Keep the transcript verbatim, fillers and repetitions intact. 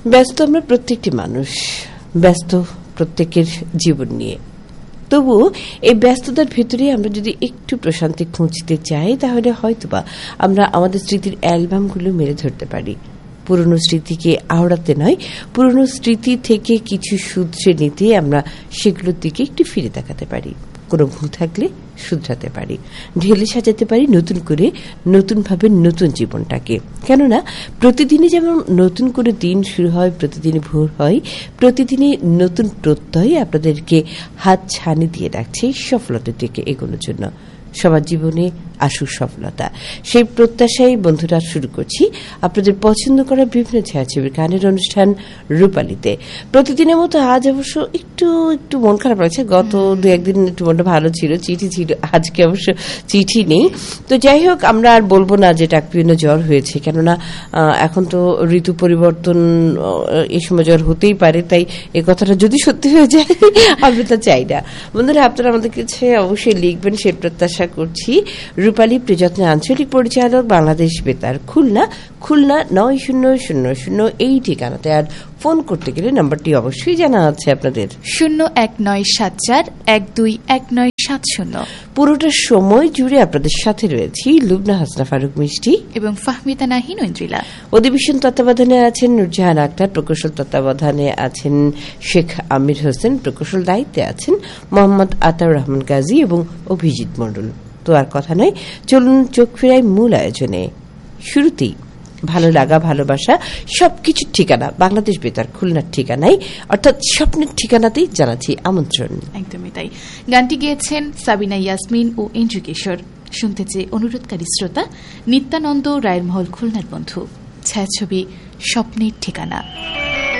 ব্যস্ত আমরা প্রত্যেকটি মানুষ, ব্যস্ত প্রত্যেকের জীবন নিয়ে। তবু এই ব্যস্ততার ভেতরে আমরা যদি একটু প্রশান্তি খুঁজতে চাই, তাহলে হয়তোবা আমরা আমাদের স্মৃতির অ্যালবামগুলো মেরে ধরতে পারি। পুরনো স্মৃতিকে আওড়াতে নয়, পুরনো স্মৃতি থেকে কিছু শুধরে নিতে আমরা সেগুলোর দিকে একটু ফিরে তাকাতে পারি। কোনো ভুল থাকলে শুধরাতে পারি, ঢেলে সাজাতে পারি নতুন করে, নতুনভাবে নতুন জীবনটাকে। কেননা প্রতিদিনই যেমন নতুন করে দিন শুরু হয়, প্রতিদিনই ভোর হয়, প্রতিদিনই নতুন প্রত্যয় আপনাদেরকে হাত ছানি দিয়ে রাখছে সফলতার দিকে এগোনোর জন্য। সবার জীবনে আসুক সফলতা, সেই প্রত্যাশায় বন্ধুরা শুরু করছি আপনাদের পছন্দ করা বিভিন্ন ছায়াছবির গানের অনুষ্ঠান রূপালীতে। প্রতিদিনের মতো আজ অবশ্য একটু একটু মন খারাপ লাগছে। গত দু একদিন একটু মনটা ভালো ছিল, চিঠি ছিল, আজকে অবশ্য চিঠি নেই। তো যাই হোক, আমরা আর বলবো না যে টাকপিন্ন জ্বর হয়েছে, কেননা এখন তো ঋতু পরিবর্তন, এই সময় জ্বর হতেই পারে। তাই এই কথাটা যদি সত্যি হয়ে যায় আমরা তা চাই না। বন্ধুরা, আপনারা আমাদের কাছে অবশ্যই লিখবেন, সে প্রত্যাশা করছি। রূপালী প্রযত্নে আঞ্চলিক পরিচালক, বাংলাদেশ বেতার, খুলনা। খুলনা নয় শূন্য শূন্য শূন্য এই ঠিকানাতে। আর ফোন করতে গেলে নাম্বারটি অবশ্যই জানা আছে আপনাদের, শূন্য এক নয় সাত চার এক দুই এক নয় সাত শূন্য। পুরোটা সময় জুড়ে আপনাদের সাথে রয়েছি লুবনা হাসনা ফারুক মিষ্টি এবং ফাহমিদা নাহিন ঐন্দ্রিলা। অধিবেশন তত্ত্বাবধানে আছেন নুরজাহান আক্তার, প্রকৌশল তত্ত্বাবধানে আছেন শেখ আমির হোসেন, প্রকৌশল দায়িত্বে আছেন মোহাম্মদ আতাউর রহমান গাজী এবং অভিজিৎ মণ্ডল। তো আর কথা নয়, চলুন চোখ ফেরাই মূল আয়োজনে। শুরুতেই ভালো লাগা, ভালোবাসা সবকিছুর ঠিকানা বাংলাদেশ বেতার খুলনার ঠিকানায়, অর্থাৎ স্বপ্নের ঠিকানাতেই জানাচ্ছি আমন্ত্রণ। একদমই তাই। গানটি গেয়েছেন সাবিনা ইয়াসমিন ও এন্ড্রু কিশোর। শুনতে চেয়ে অনুরোধকারী শ্রোতা নিত্যানন্দ রায়ের মহল, খুলনার বন্ধু। ছায়াছবি স্বপ্নের ঠিকানা।